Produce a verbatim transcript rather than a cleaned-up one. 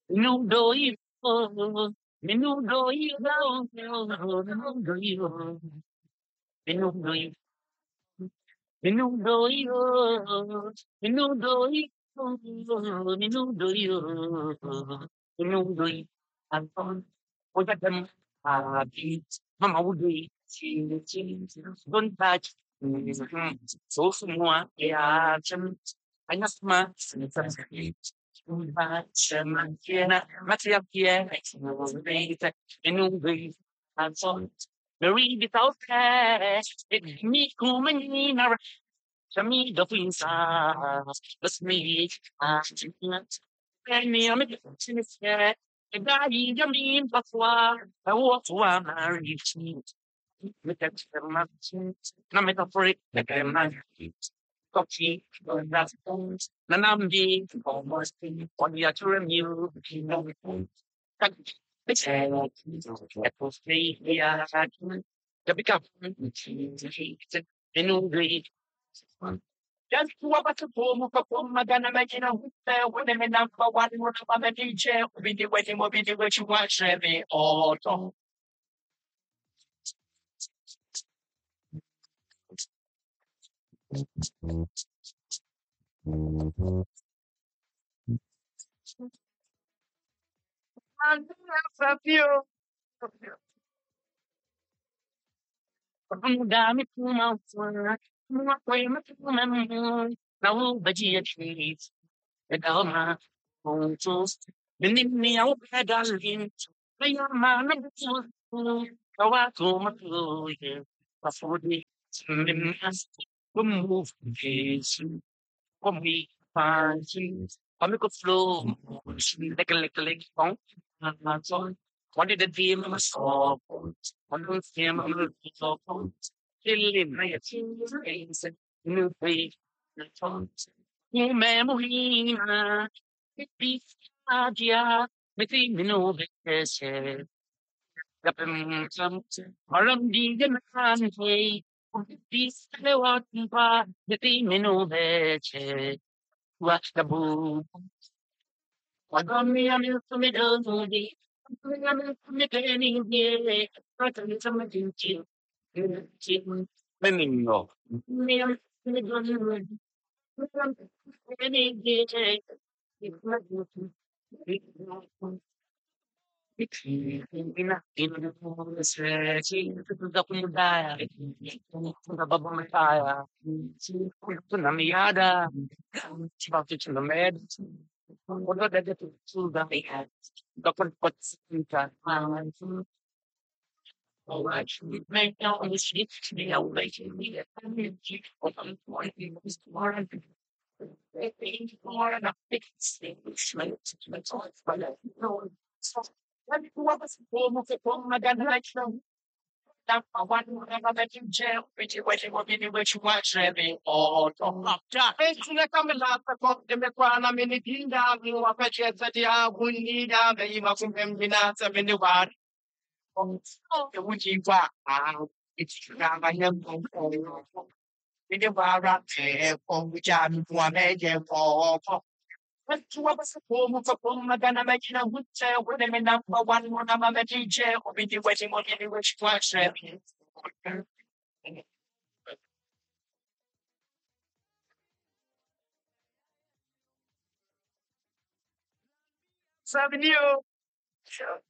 Menudo hijo, menudo hijo, menudo hijo, menudo hijo, menudo hijo, menudo hijo, menudo hijo, menudo hijo. Anton, oya dem, abi, mama wudi, chi chi, don't touch. So semua ya cem, banyak mah, Macena, Matria Pierre, Inugri, and so Marie without cash, it me kumanina, Chami the Finsa, the me, and me, I'm a business yet. The guy, you mean, but why I walk to a married cheat. With that, I'm metaphoric, the game, Kochi, that's Nanamdi, almost on the Aturum, you was free here, the become in just what about the form of a form, Magana Magina, when I'm number one, what about the D J, will be the wedding, will be the way you watch me, or and you. Dami pumawa, pumakway matumamu, naubaji at least, the Dalma, Pontus, Benimni out pedalin, Laya man of Kawako Matuya, Pasodi, Mimas, move, Jason, come we find comical flow, like a little lake pong, and so on. What did the dream of a saw? One of them, I'm looking for Chili, my tears, new face, the taunt. You memory, it beats Adia, making me know the Kapim Maram di Ganan Hay, Peace Lewatin Pa, the team in Oveche, watch the boo. Wagami am you to me don't movie. I'm to any day. I can get some chin. Memingo. Me am to me don't movie. Any day. It's not good. Ina ina stretching da kumudaya da babamataya na miada chiba tu na med odo da da tu da da kon pot sinta all right make now on the street me out like me that me on the morning is tomorrow more na fix things like that's all but no so what was como que como magana like that one whatever that you jail, which you waiting will be which you watch every or top job. It's in a common lot of the Mequana Minitinda, you are patches that you are Wundida, the Imakum Binata, in the bar. Oh, the Wuji Wa, it's Ramayam. In the bar, for which I'm one agent for. But to us, a form of a form, Madame Magina would say, when I'm number one, one of my D J, or be the waiting on any which watch every. Seven you. Sure.